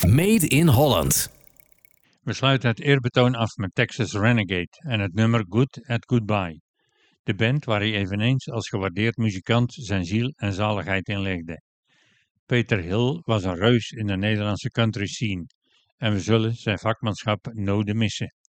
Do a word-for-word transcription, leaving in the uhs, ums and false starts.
Made in Holland. We sluiten het eerbetoon af met Texas Renegade en het nummer Good at Goodbye. De band waar hij eveneens als gewaardeerd muzikant zijn ziel en zaligheid in legde. Peter Hill was een reus in de Nederlandse country scene en we zullen zijn vakmanschap noden missen.